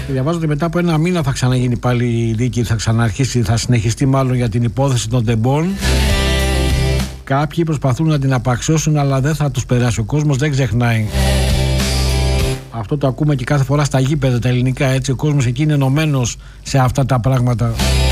Διαβάζω ότι μετά από ένα μήνα θα ξαναγίνει πάλι η δίκη, θα ξαναρχίσει, θα συνεχιστεί μάλλον για την υπόθεση των τεμπών. Κάποιοι προσπαθούν να την απαξιώσουν, αλλά δεν θα τους περάσει. Ο κόσμος δεν ξεχνάει. Αυτό το ακούμε και κάθε φορά στα γήπεδα τα ελληνικά, έτσι. Ο κόσμος εκεί είναι ενωμένος σε αυτά τα πράγματα.